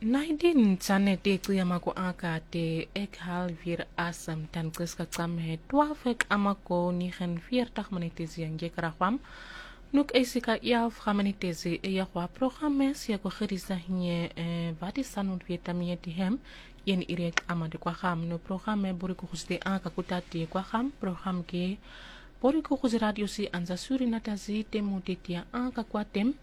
19 Janete Kuyamako Aka te ek halvier asam tan kriska tsam het 12 ek amako 49 minute yang gekrakwam nuk esika 11 minute ya kwa programme sia ko gerisa nye vati sanut vitamine di hem yen irek amade kwa kham no programme buri ko khuste aka kutati kwa kham program ke buri ko khuz radio si anza suri natazi temu tetia aka kwa tem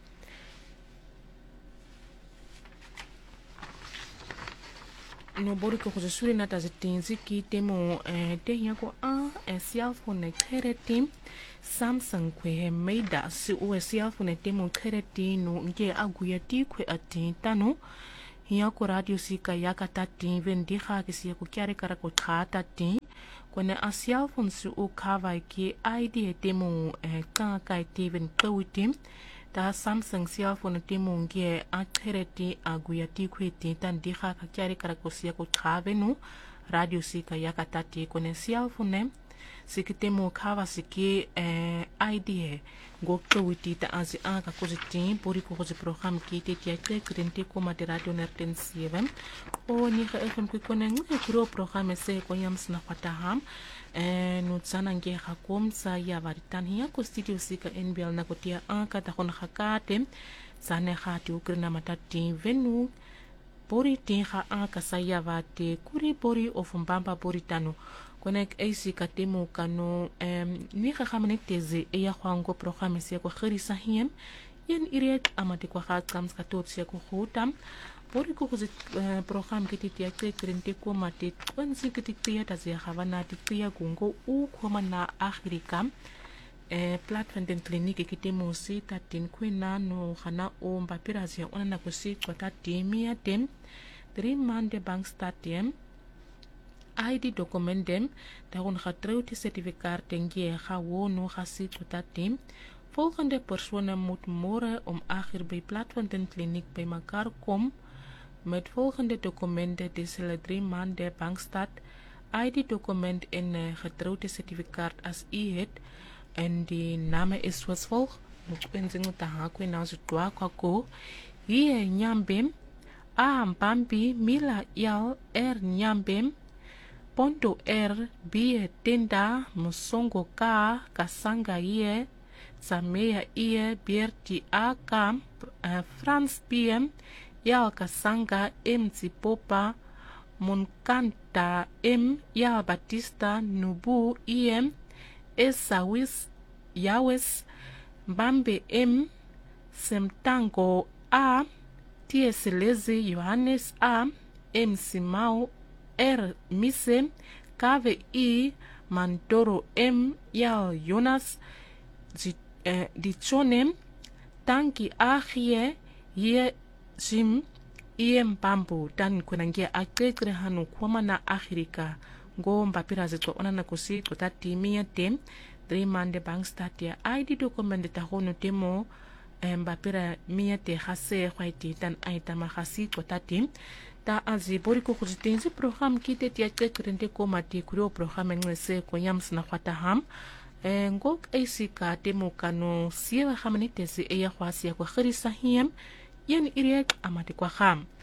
no bori ko ko suri na ta zitinzi ki temo te yako cellphone khere tim Samsung kwe meida si o cellphone temo khere ti no nge aguya ti kwe ati tano yako radio sika yaka tati vendi kha ki si ko kyare kara ko khata ti kone a cellphone si o kava ki ID temo ka kai ti ven tawtim ta Samsung cellphone temo nge a khere ti aguya ti kwe ti tan di kha ka kyare kara ko si ko khavenu radio sika yaka tati kone cellphone sikitemo kava siki ID go tawiti ta azi aka ko ziti pori ko ze program ki te ti ake krente ko mate radio nerten 7 o ni ka FM ko konen ko program se ko yams na fataham no tsana nge hakom sa ya varitan hiya ko studio sika NBL na ko tia aka ta kon hakate tsane khati ukrina matati venu pori ti ha aka sa ya vate kuri pori of mbamba pori tano konek AC katemo kano ni khamane teze ya khwango programme se ko khirisa hiem yen iriet amate ko khatams katot se ko khotam pori ko programme kititi ya krente ko mate kwanzi kititi ya taze khavana tiya gungo u khoma na akhirikam platform den clinique kitemo si tatin kwena no khana o mbapirazi ona na ko si kwata temia tem 3 mande bank statem ID document dem daaron getrouwde certificaat tengie gewoon gasi totatim volgende personen moet morgen om 8 uur bij platform den kliniek bij elkaar komen met volgende documenten deze 3 maanden bankstaat ID document en getrouwde certificaat als u het en die naam is zoals volgt moet wensingen te haken na zo twa kwako hier nyambem mpambi mila yal nyambem Ponto bie tenda musongo ka kasanga ye samea ie bierti aka France PM ya kasanga MC Popa Monkanta ya Batista Nubu Esawis Yawes Mbambe Semtango Tieseleze Yohannes MC Mau Mise KVI Mandoro ya Jonas Dichonem Tanki Achie Ye Jim Bambu dan kunangia akekre hanu kwama na Afrika ngo mbapira zito ona na kusi kutati mia tem 3 mande bank stat ya ID document ta hono temo mbapira mia te hase khwaiti tan aita ma khasi kutati ta azi bori ko khuzitenzi program kite tia krente ko mati kuro program ngese ko yams na fataham ngok esika temo kano siya khamani tese ya khwasi ko khirisa hiem yen irek amati kwa kham